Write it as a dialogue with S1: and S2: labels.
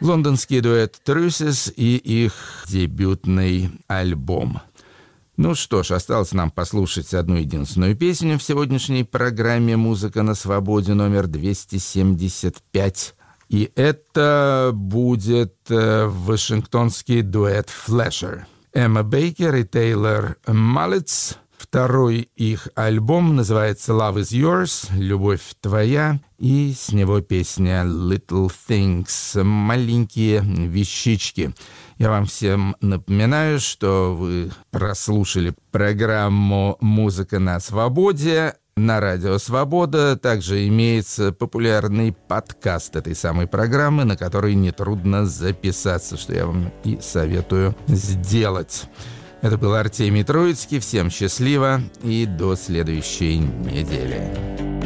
S1: Лондонский дуэт Truces и их дебютный альбом. Ну что ж, осталось нам послушать одну единственную песню в сегодняшней программе «Музыка на свободе» номер 275. И это будет вашингтонский дуэт Flasher. Эмма Бейкер и Тейлор Маллетс. Второй их альбом называется «Love is Yours», «Любовь твоя», и с него песня «Little Things», «Маленькие вещички». Я вам всем напоминаю, что вы прослушали программу «Музыка на свободе» на Радио Свобода. Также имеется популярный подкаст этой самой программы, на который нетрудно записаться, что я вам и советую сделать. Это был Артемий Троицкий. Всем счастливо и до следующей недели.